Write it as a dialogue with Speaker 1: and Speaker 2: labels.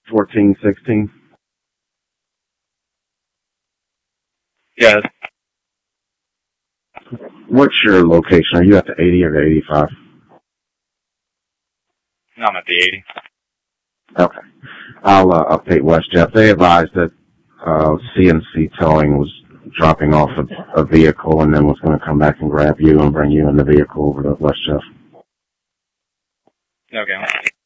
Speaker 1: 1416.
Speaker 2: Yes.
Speaker 1: What's your location? Are you at the 80 or the 85?
Speaker 2: No, I'm at the 80.
Speaker 1: Okay. I'll update WestJet. They advised that CNC Towing was dropping off a vehicle and then was going to come back and grab you and bring you in the vehicle over to WestJet.
Speaker 2: Okay.